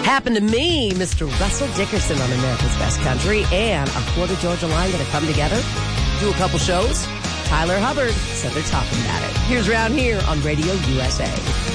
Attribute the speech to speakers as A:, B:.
A: Happened to me, Mr. Russell Dickerson on America's Best Country and our Florida Georgia line going to come together, do a couple shows. Tyler Hubbard said they're talking about it. Here's Round Here on Radio USA.